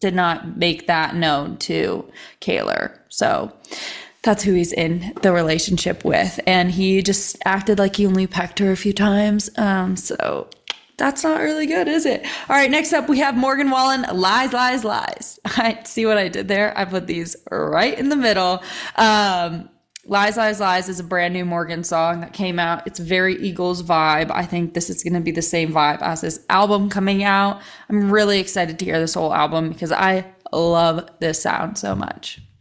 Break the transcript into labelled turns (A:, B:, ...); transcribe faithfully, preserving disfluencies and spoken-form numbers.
A: did not make that known to Kaylor. So that's who he's in the relationship with. And he just acted like he only pecked her a few times. Um, so that's not really good, is it? All right, next up we have Morgan Wallen, Lies, Lies, Lies. I see what I did there. I put these right in the middle. Um, Lies, Lies, Lies is a brand new Morgan song that came out. It's very Eagles vibe. I think this is going to be the same vibe as this album coming out. I'm really excited to hear this whole album because I love this sound so much.